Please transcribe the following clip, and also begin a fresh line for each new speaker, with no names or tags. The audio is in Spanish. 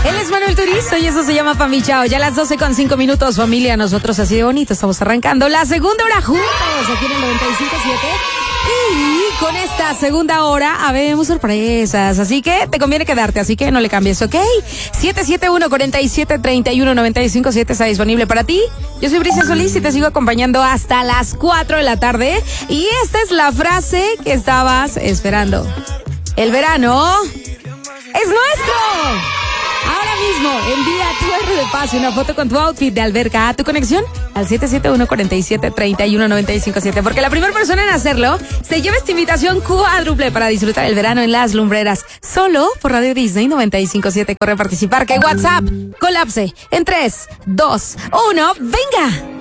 Él es Manuel Turizo y eso se llama Pami Chao. Ya a las 12:05, familia. Nosotros así de bonito estamos arrancando la segunda hora juntos aquí en el 95.7. Y con esta segunda hora habemos sorpresas, así que te conviene quedarte, así que no le cambies, ¿ok? 771-4731-957 está disponible para ti. Yo soy Bricia Solís y te sigo acompañando hasta las 4 de la tarde. Y esta es la frase que estabas esperando. El verano es nuestro. Ahora mismo, envía tu R de paz y una foto con tu outfit de alberca a tu conexión al 771-4731-957, porque la primera persona en hacerlo se lleva esta invitación cuádruple para disfrutar el verano en las lumbreras, solo por Radio Disney 95.7. Corre a participar, que WhatsApp colapse en 3, 2, 1, ¡venga!